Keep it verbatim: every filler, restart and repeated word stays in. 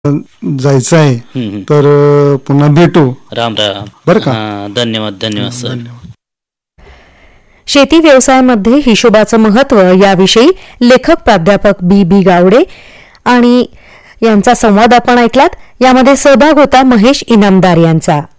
जायचं आहे. तर पुन्हा भेटू. राम राम. बरं का. धन्यवाद धन्यवाद सर. शेती व्यवसायामध्ये हिशोबाचं महत्त्व याविषयी लेखक प्राध्यापक बी बी गावडे आणि यांचा संवाद आपण ऐकलात. यामध्ये सहभाग होता महेश इनामदार यांचा.